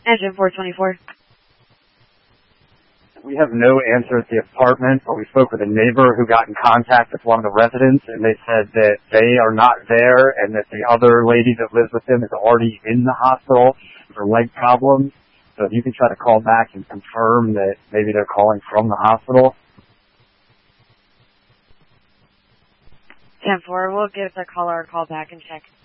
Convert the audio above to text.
Engine 424. We have no answer at the apartment, but we spoke with a neighbor who got in contact with one of the residents, and they said that they are not there and that the other lady that lives with them is already in the hospital for leg problems. So if you can try to call back and confirm that maybe they're calling from the hospital. 10-4, we'll give the caller a call back and check.